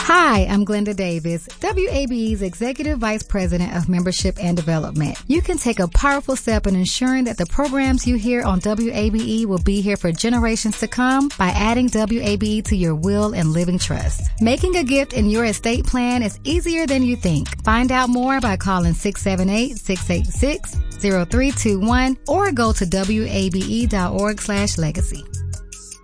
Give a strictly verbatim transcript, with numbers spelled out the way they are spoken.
Hi, I'm Glenda Davis, W A B E's Executive Vice President of Membership and Development. You can take a powerful step in ensuring that the programs you hear on W A B E will be here for generations to come by adding W A B E to your will and living trust. Making a gift in your estate plan is easier than you think. Find out more by calling six seven eight, six eight six, zero three two one or go to W A B E dot org slash legacy.